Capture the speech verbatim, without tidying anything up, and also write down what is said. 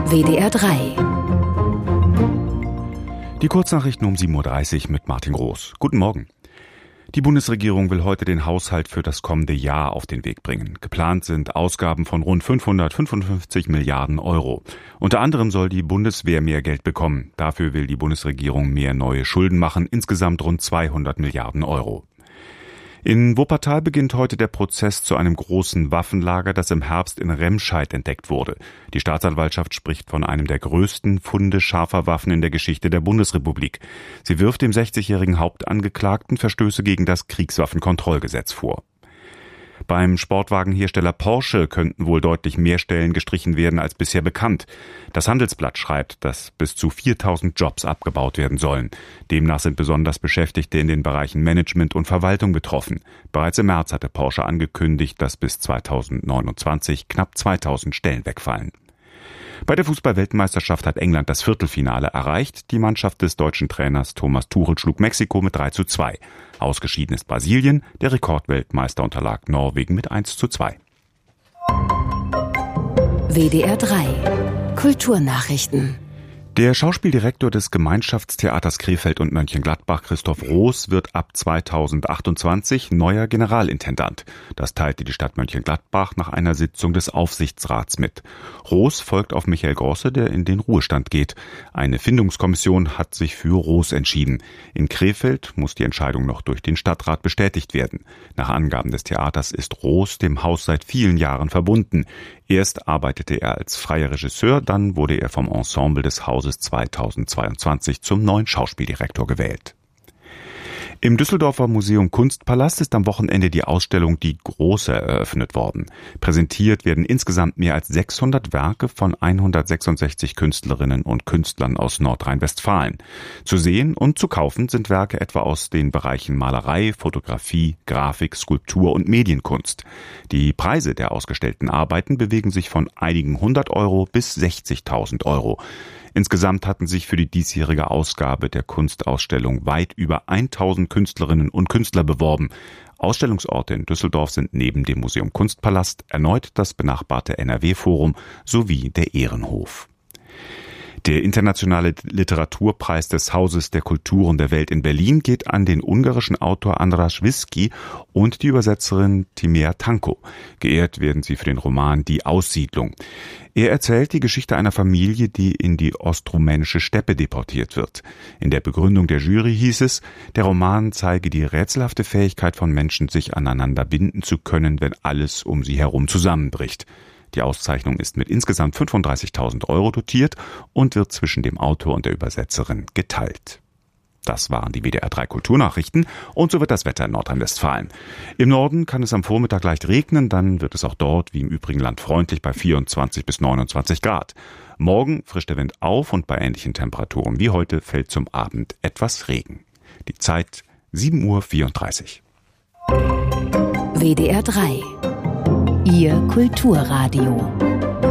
W D R drei. Die Kurznachrichten um sieben Uhr dreißig mit Martin Groß. Guten Morgen. Die Bundesregierung will heute den Haushalt für das kommende Jahr auf den Weg bringen. Geplant sind Ausgaben von rund fünfhundertfünfundfünfzig Milliarden Euro. Unter anderem soll die Bundeswehr mehr Geld bekommen. Dafür will die Bundesregierung mehr neue Schulden machen, insgesamt rund zweihundert Milliarden Euro. In Wuppertal beginnt heute der Prozess zu einem großen Waffenlager, das im Herbst in Remscheid entdeckt wurde. Die Staatsanwaltschaft spricht von einem der größten Funde scharfer Waffen in der Geschichte der Bundesrepublik. Sie wirft dem sechzigjährigen Hauptangeklagten Verstöße gegen das Kriegswaffenkontrollgesetz vor. Beim Sportwagenhersteller Porsche könnten wohl deutlich mehr Stellen gestrichen werden als bisher bekannt. Das Handelsblatt schreibt, dass bis zu viertausend Jobs abgebaut werden sollen. Demnach sind besonders Beschäftigte in den Bereichen Management und Verwaltung betroffen. Bereits im März hatte Porsche angekündigt, dass bis zweitausendneunundzwanzig knapp zweitausend Stellen wegfallen. Bei der Fußball-Weltmeisterschaft hat England das Viertelfinale erreicht. Die Mannschaft des deutschen Trainers Thomas Tuchel schlug Mexiko mit drei zu zwei. Ausgeschieden ist Brasilien. Der Rekordweltmeister unterlag Norwegen mit eins zu zwei. W D R drei. Kulturnachrichten. Der Schauspieldirektor des Gemeinschaftstheaters Krefeld und Mönchengladbach, Christoph Roos, wird ab zweitausendachtundzwanzig neuer Generalintendant. Das teilte die Stadt Mönchengladbach nach einer Sitzung des Aufsichtsrats mit. Roos folgt auf Michael Grosse, der in den Ruhestand geht. Eine Findungskommission hat sich für Roos entschieden. In Krefeld muss die Entscheidung noch durch den Stadtrat bestätigt werden. Nach Angaben des Theaters ist Roos dem Haus seit vielen Jahren verbunden. Erst arbeitete er als freier Regisseur, dann wurde er vom Ensemble des Hauses zweitausendzweiundzwanzig zum neuen Schauspieldirektor gewählt. Im Düsseldorfer Museum Kunstpalast ist am Wochenende die Ausstellung Die Große eröffnet worden. Präsentiert werden insgesamt mehr als sechshundert Werke von hundertsechsundsechzig Künstlerinnen und Künstlern aus Nordrhein-Westfalen. Zu sehen und zu kaufen sind Werke etwa aus den Bereichen Malerei, Fotografie, Grafik, Skulptur und Medienkunst. Die Preise der ausgestellten Arbeiten bewegen sich von einigen hundert Euro bis sechzigtausend Euro. Insgesamt hatten sich für die diesjährige Ausgabe der Kunstausstellung weit über tausend Künstlerinnen und Künstler beworben. Ausstellungsorte in Düsseldorf sind neben dem Museum Kunstpalast erneut das benachbarte N R W-Forum sowie der Ehrenhof. Der internationale Literaturpreis des Hauses der Kulturen der Welt in Berlin geht an den ungarischen Autor András Vizky und die Übersetzerin Timea Tanko. Geehrt werden sie für den Roman Die Aussiedlung. Er erzählt die Geschichte einer Familie, die in die ostrumänische Steppe deportiert wird. In der Begründung der Jury hieß es, der Roman zeige die rätselhafte Fähigkeit von Menschen, sich aneinander binden zu können, wenn alles um sie herum zusammenbricht. Die Auszeichnung ist mit insgesamt fünfunddreißigtausend Euro dotiert und wird zwischen dem Autor und der Übersetzerin geteilt. Das waren die W D R drei Kulturnachrichten und so wird das Wetter in Nordrhein-Westfalen. Im Norden kann es am Vormittag leicht regnen, dann wird es auch dort wie im übrigen Land freundlich bei vierundzwanzig bis neunundzwanzig Grad. Morgen frischt der Wind auf und bei ähnlichen Temperaturen wie heute fällt zum Abend etwas Regen. Die Zeit sieben Uhr vierunddreißig. W D R drei. Ihr Kulturradio.